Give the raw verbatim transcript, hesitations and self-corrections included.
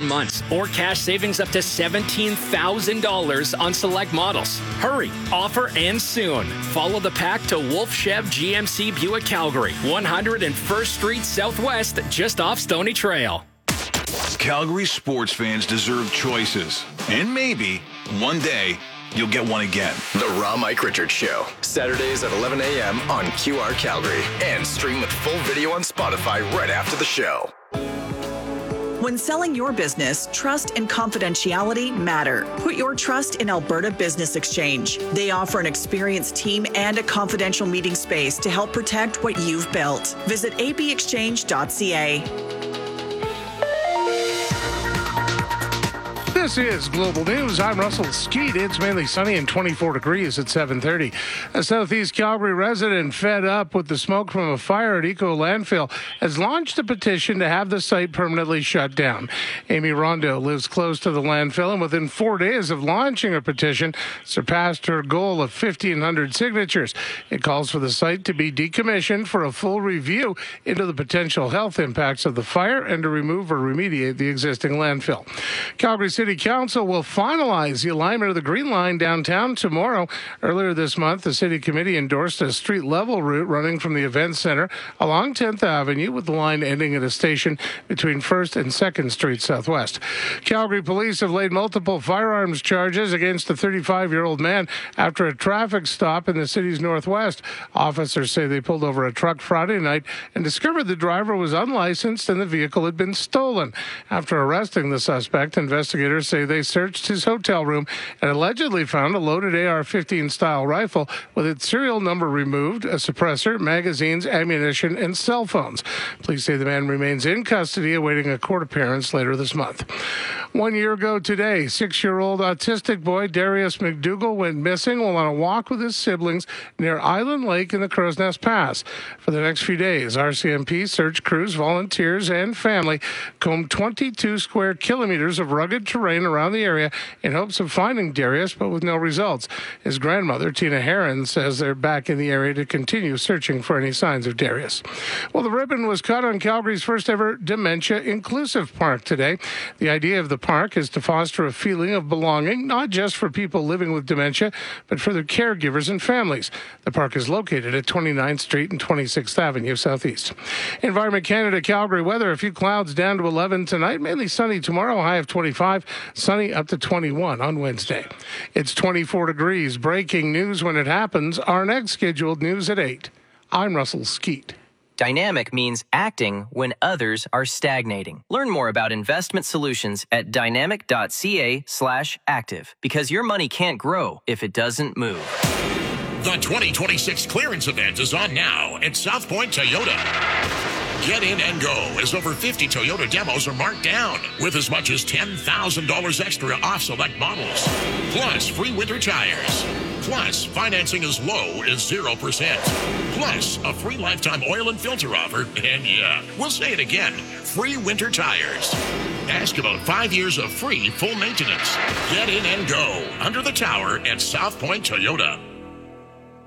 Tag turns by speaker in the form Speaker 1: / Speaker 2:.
Speaker 1: months or cash savings up to seventeen thousand dollars on select models. Hurry, offer ends soon. Follow the pack to Wolf Chev G M C Buick Calgary, one hundred first Street Southwest, just off Stony Trail.
Speaker 2: Calgary sports fans deserve choices. And maybe, one day, you'll get one again.
Speaker 3: The Raw Mike Richards Show. Saturdays at eleven a.m. on Q R Calgary. And stream with full video on Spotify right after the show.
Speaker 4: When selling your business, trust and confidentiality matter. Put your trust in Alberta Business Exchange. They offer an experienced team and a confidential meeting space to help protect what you've built. Visit a b exchange dot c a.
Speaker 5: This is Global News. I'm Russell Skeet. It's mainly sunny and twenty-four degrees at seven thirty. A Southeast Calgary resident fed up with the smoke from a fire at Eco Landfill has launched a petition to have the site permanently shut down. Amy Rondo lives close to the landfill and within four days of launching a petition surpassed her goal of fifteen hundred signatures. It calls for the site to be decommissioned for a full review into the potential health impacts of the fire and to remove or remediate the existing landfill. Calgary City Council will finalize the alignment of the Green Line downtown tomorrow. Earlier this month, the City Committee endorsed a street-level route running from the Events Center along tenth Avenue, with the line ending at a station between first and second Street Southwest. Calgary police have laid multiple firearms charges against a thirty-five-year-old man after a traffic stop in the city's northwest. Officers say they pulled over a truck Friday night and discovered the driver was unlicensed and the vehicle had been stolen. After arresting the suspect, investigators say they searched his hotel room and allegedly found a loaded A R fifteen style rifle with its serial number removed, a suppressor, magazines, ammunition, and cell phones. Police say the man remains in custody awaiting a court appearance later this month. One year ago today, six-year-old autistic boy Darius McDougall went missing while on a walk with his siblings near Island Lake in the Crow's Nest Pass. For the next few days, R C M P search crews, volunteers, and family combed twenty-two square kilometers of rugged terrain around the area in hopes of finding Darius, but with no results. His grandmother, Tina Herron, says they're back in the area to continue searching for any signs of Darius. Well, the ribbon was cut on Calgary's first ever dementia-inclusive park today. The idea of the park is to foster a feeling of belonging, not just for people living with dementia, but for their caregivers and families. The park is located at twenty-ninth Street and twenty-sixth Avenue Southeast. Environment Canada Calgary weather, a few clouds down to eleven tonight, mainly sunny tomorrow, high of twenty-five, sunny up to twenty-one on Wednesday. It's twenty-four degrees. Breaking news when it happens. Our next scheduled news at eight. I'm Russell Skeet.
Speaker 6: Dynamic means acting when others are stagnating. Learn more about investment solutions at dynamic.ca slash active, because your money can't grow if it doesn't move.
Speaker 7: The twenty twenty-six clearance event is on now at South Point Toyota. Get in and go as over fifty Toyota demos are marked down with as much as ten thousand dollars extra off select models. Plus free winter tires. Plus financing as low as zero percent. Plus a free lifetime oil and filter offer. And yeah, we'll say it again, free winter tires. Ask about five years of free full maintenance. Get in and go under the tower at South Point Toyota.